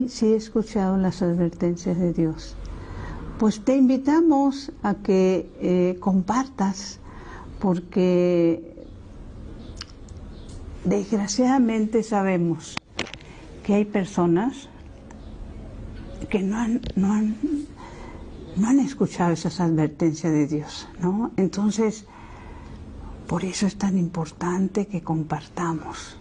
Sí he escuchado las advertencias de Dios. Pues te invitamos a que compartas, porque desgraciadamente sabemos que hay personas que no han escuchado esas advertencias de Dios, ¿no? Entonces, por eso es tan importante que compartamos.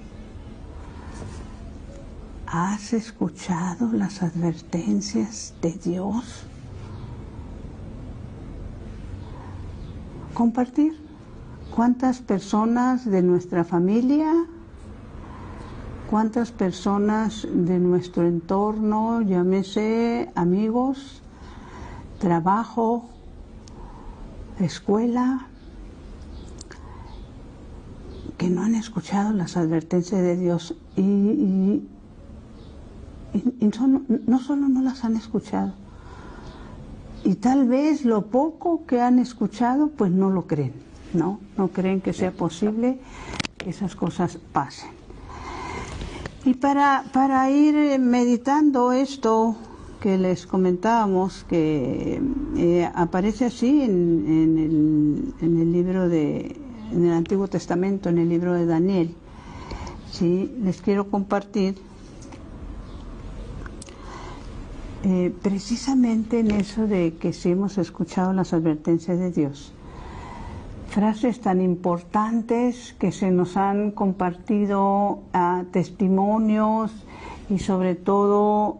¿Has escuchado las advertencias de Dios? Compartir. ¿Cuántas personas de nuestra familia, cuántas personas de nuestro entorno, llámese amigos, trabajo, escuela, que no han escuchado las advertencias de Dios y no solo no las han escuchado, y tal vez lo poco que han escuchado pues no lo creen, no creen que sea posible que esas cosas pasen. Y para ir meditando esto que les comentábamos, que aparece así en el libro en el Antiguo Testamento, en el libro de Daniel, ¿sí? Les quiero compartir precisamente en eso de que si hemos escuchado las advertencias de Dios, frases tan importantes que se nos han compartido, testimonios y sobre todo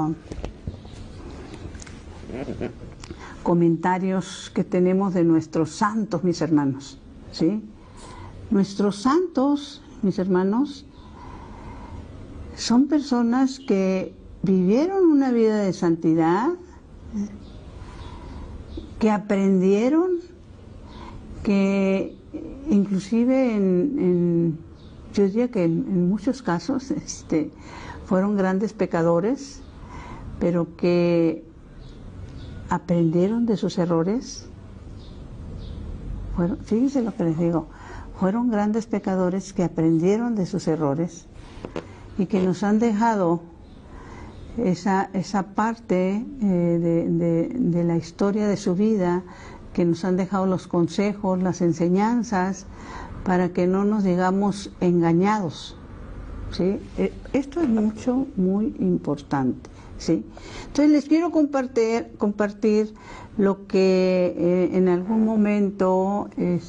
comentarios que tenemos de nuestros santos, mis hermanos, ¿sí? Nuestros santos, mis hermanos, son personas que vivieron una vida de santidad, que aprendieron, que inclusive yo diría que en muchos casos fueron grandes pecadores, pero que aprendieron de sus errores. Fíjense lo que les digo, fueron grandes pecadores que aprendieron de sus errores y que nos han dejado esa parte de la historia de su vida, que nos han dejado los consejos, las enseñanzas, para que no nos digamos engañados, ¿sí? Esto es muy importante, ¿sí? Entonces les quiero compartir lo que en algún momento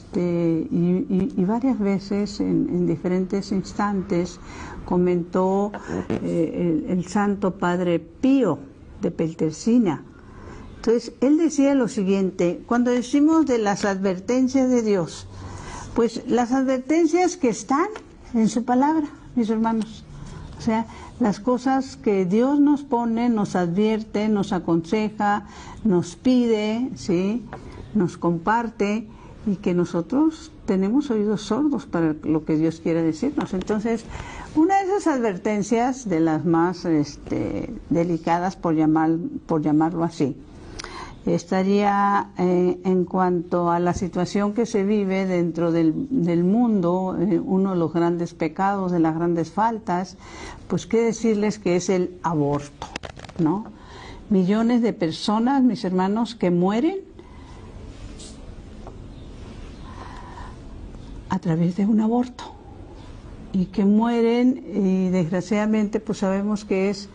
y varias veces en diferentes instantes comentó el Santo Padre Pío de Peltersina. Entonces, él decía lo siguiente: cuando decimos de las advertencias de Dios, pues las advertencias que están en su palabra, mis hermanos, o sea, las cosas que Dios nos pone, nos advierte, nos aconseja, nos pide, ¿sí?, nos comparte, y que nosotros tenemos oídos sordos para lo que Dios quiere decirnos. Entonces, una de esas advertencias, de las más delicadas, por llamarlo así, estaría en cuanto a la situación que se vive dentro del mundo, uno de los grandes pecados, de las grandes faltas, pues qué decirles, que es el aborto, ¿no? Millones de personas, mis hermanos, que mueren a través de un aborto, y que mueren, y desgraciadamente pues sabemos que es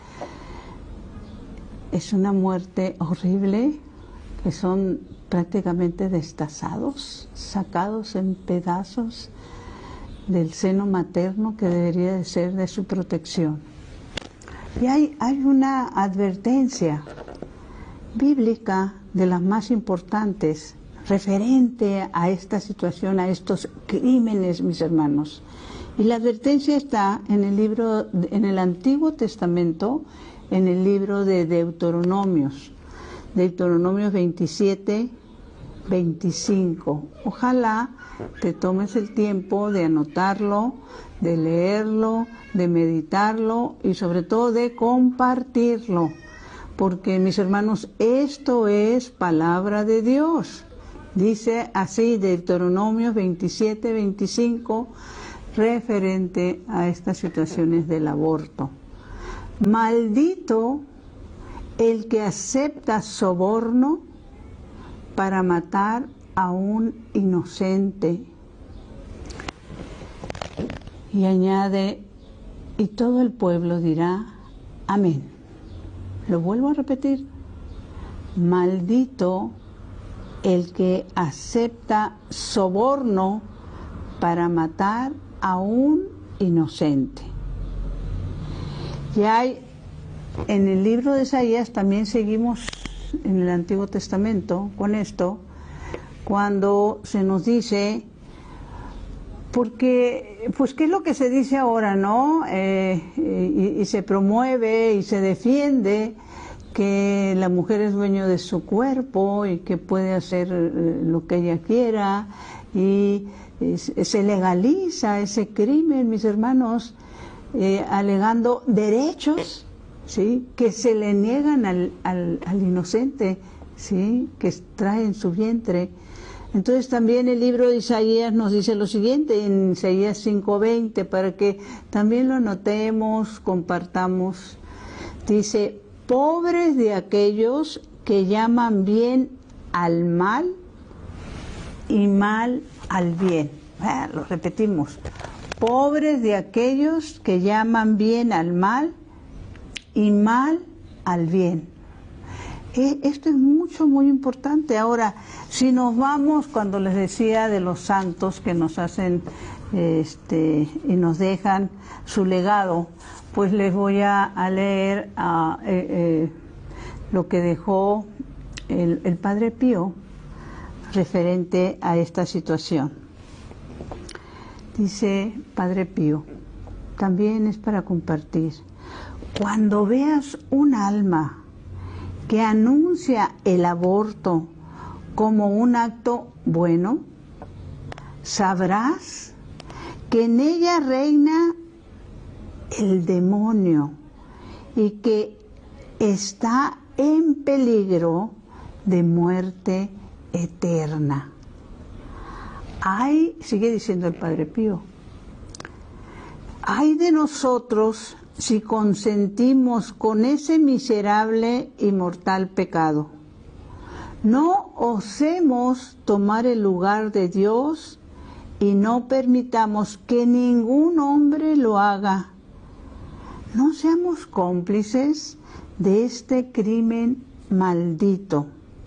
una muerte horrible, que son prácticamente destazados, sacados en pedazos del seno materno que debería de ser de su protección. Y hay una advertencia bíblica de las más importantes referente a esta situación, a estos crímenes, mis hermanos. Y la advertencia está en el Antiguo Testamento, en el libro de Deuteronomios 27, 25. Ojalá te tomes el tiempo de anotarlo, de leerlo, de meditarlo y sobre todo de compartirlo, porque, mis hermanos, esto es palabra de Dios. Dice así Deuteronomios 27, 25, referente a estas situaciones del aborto. Maldito el que acepta soborno para matar a un inocente. Y añade, y todo el pueblo dirá, amén. Lo vuelvo a repetir. Maldito el que acepta soborno para matar a un inocente. Y hay, en el libro de Isaías, también seguimos en el Antiguo Testamento con esto, cuando se nos dice, porque, pues, ¿qué es lo que se dice ahora, no? Y se promueve y se defiende que la mujer es dueño de su cuerpo y que puede hacer lo que ella quiera, y se legaliza ese crimen, mis hermanos, alegando derechos, ¿sí?, que se le niegan al inocente, ¿sí?, que trae en su vientre. Entonces también el libro de Isaías nos dice lo siguiente, en Isaías 5:20, para que también lo anotemos, compartamos. Dice, pobres de aquellos que llaman bien al mal y mal al bien. Lo repetimos. Pobres de aquellos que llaman bien al mal y mal al bien. Esto es muy importante. Ahora, si nos vamos, cuando les decía de los santos que nos hacen y nos dejan su legado, pues les voy a leer lo que dejó el Padre Pío referente a esta situación. Dice Padre Pío, también es para compartir: cuando veas un alma que anuncia el aborto como un acto bueno, sabrás que en ella reina el demonio y que está en peligro de muerte eterna. Ay, sigue diciendo el Padre Pío, ay de nosotros si consentimos con ese miserable y mortal pecado. No osemos tomar el lugar de Dios y no permitamos que ningún hombre lo haga. No seamos cómplices de este crimen maldito.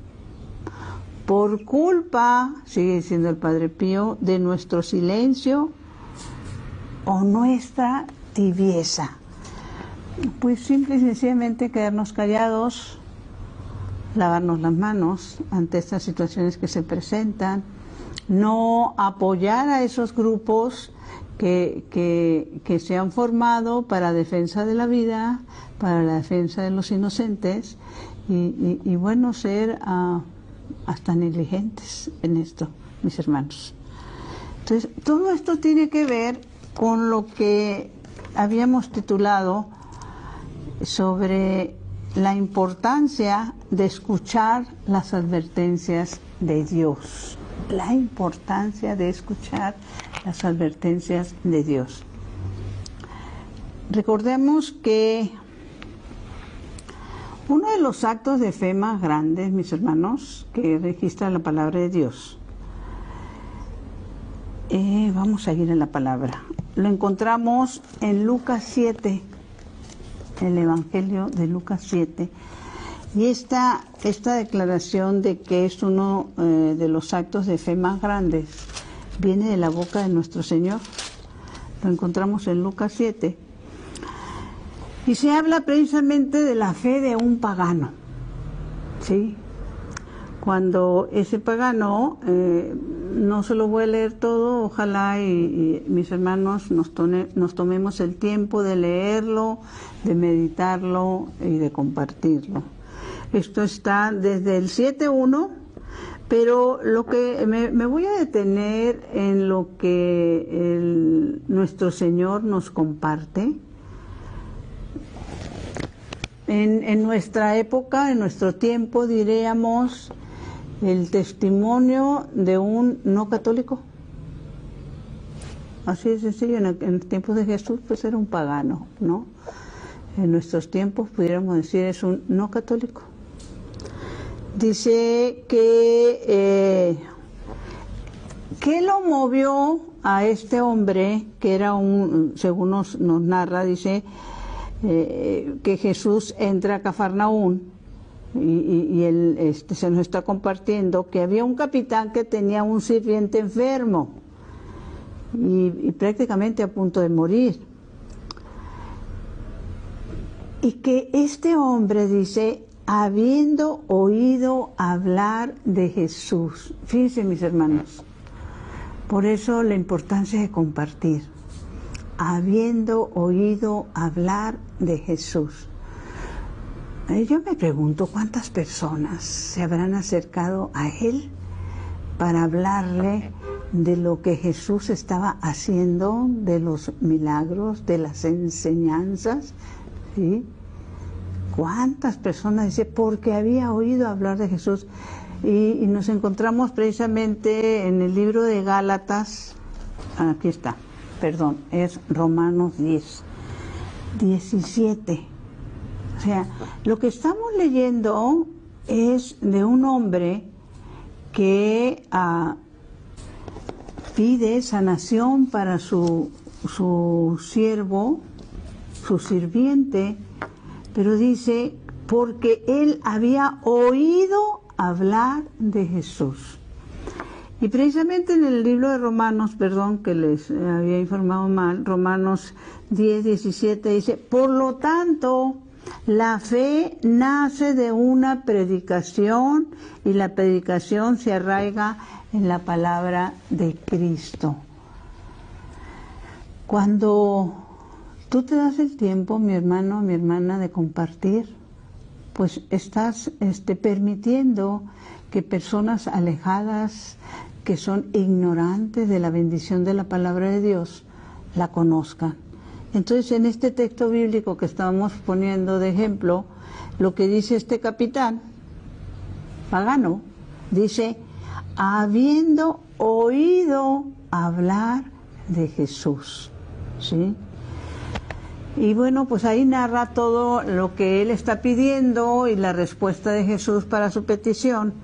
Por culpa, sigue diciendo el Padre Pío, de nuestro silencio o nuestra tibieza. Pues simple y sencillamente quedarnos callados, lavarnos las manos ante estas situaciones que se presentan, no apoyar a esos grupos que se han formado para defensa de la vida, para la defensa de los inocentes, y bueno, ser hasta negligentes en esto, mis hermanos. Entonces, todo esto tiene que ver con lo que habíamos titulado sobre la importancia de escuchar las advertencias de Dios. La importancia de escuchar las advertencias de Dios. Recordemos que uno de los actos de fe más grandes, mis hermanos, que registra la palabra de Dios. Vamos a ir en la palabra. Lo encontramos en Lucas 7, el Evangelio de Lucas 7. Y esta declaración de que es uno de los actos de fe más grandes viene de la boca de nuestro Señor. Lo encontramos en Lucas 7. Y se habla precisamente de la fe de un pagano, ¿sí? Cuando ese pagano, no se lo voy a leer todo, ojalá y mis hermanos nos tomemos el tiempo de leerlo, de meditarlo y de compartirlo. Esto está desde el 7.1, pero lo que me voy a detener en lo que nuestro Señor nos comparte. En nuestra época, en nuestro tiempo, diríamos el testimonio de un no católico. Así de sencillo, en el tiempo de Jesús pues era un pagano, ¿no? en nuestros tiempos pudiéramos decir es un no católico. Dice que ¿qué lo movió a este hombre, que era según nos narra, dice que Jesús entra a Cafarnaún y él se nos está compartiendo que había un capitán que tenía un sirviente enfermo y prácticamente a punto de morir. Y que este hombre dice, habiendo oído hablar de Jesús. Fíjense, mis hermanos, por eso la importancia de compartir. Habiendo oído hablar de Jesús. Yo me pregunto cuántas personas se habrán acercado a él para hablarle de lo que Jesús estaba haciendo, de los milagros, de las enseñanzas, ¿sí? ¿Cuántas personas? Dice, porque había oído hablar de Jesús. Y nos encontramos precisamente en el libro de Gálatas, aquí está, perdón, es Romanos 10, 17. O sea, lo que estamos leyendo es de un hombre que pide sanación para su siervo, su sirviente, pero dice, porque él había oído hablar de Jesús. Y precisamente en el libro de Romanos, perdón que les había informado mal, Romanos 10, 17 dice, por lo tanto, la fe nace de una predicación y la predicación se arraiga en la palabra de Cristo. Cuando tú te das el tiempo, mi hermano, mi hermana, de compartir, pues estás permitiendo que personas alejadas, que son ignorantes de la bendición de la palabra de Dios, la conozcan. Entonces, en este texto bíblico que estábamos poniendo de ejemplo, lo que dice este capitán pagano, dice, habiendo oído hablar de Jesús, ¿sí? Y bueno, pues ahí narra todo lo que él está pidiendo y la respuesta de Jesús para su petición.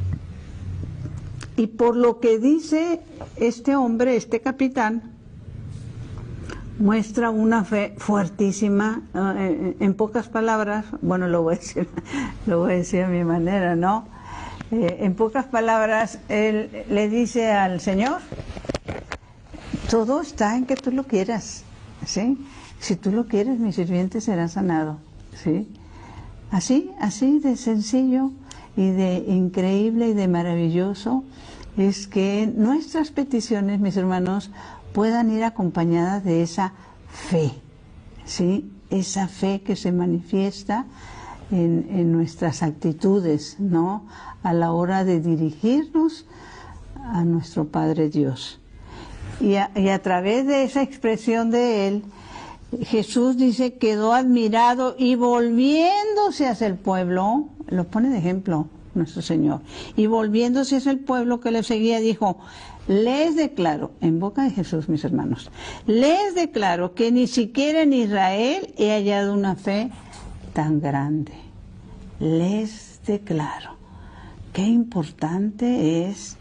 Y por lo que dice este hombre, este capitán, muestra una fe fuertísima, en pocas palabras, bueno, lo voy a decir a mi manera, ¿no? En pocas palabras, él le dice al Señor, todo está en que tú lo quieras, ¿sí? Si tú lo quieres, mi sirviente será sanado, ¿sí? Así de sencillo y de increíble y de maravilloso es que nuestras peticiones, mis hermanos, puedan ir acompañadas de esa fe, ¿sí? Esa fe que se manifiesta en nuestras actitudes, ¿no? A la hora de dirigirnos a nuestro Padre Dios. Y a través de esa expresión de Él, Jesús dice, quedó admirado y volviéndose hacia el pueblo, lo pone de ejemplo nuestro Señor, y volviéndose hacia el pueblo que le seguía, dijo, les declaro, en boca de Jesús, mis hermanos, les declaro que ni siquiera en Israel he hallado una fe tan grande. Les declaro. Qué importante es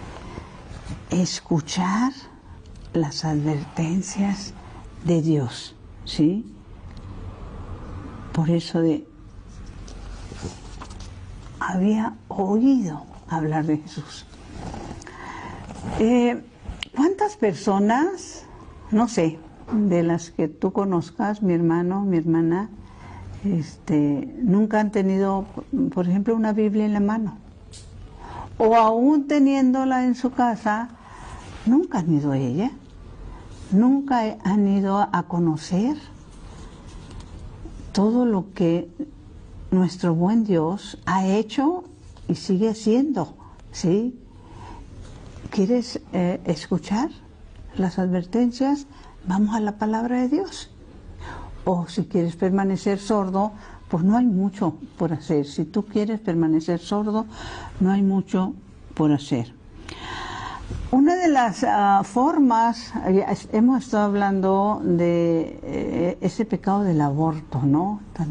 escuchar las advertencias de Dios, ¿sí? Por eso había oído hablar de Jesús. ¿Cuántas personas, no sé, de las que tú conozcas, mi hermano, mi hermana, nunca han tenido, por ejemplo, una Biblia en la mano? O aún teniéndola en su casa, nunca han ido a ella, nunca han ido a conocer todo lo que nuestro buen Dios ha hecho y sigue haciendo, ¿sí? ¿Quieres escuchar las advertencias? Vamos a la palabra de Dios. O si quieres permanecer sordo, pues no hay mucho por hacer. Si tú quieres permanecer sordo, no hay mucho por hacer. Una de las formas, hemos estado hablando de ese pecado del aborto, ¿no?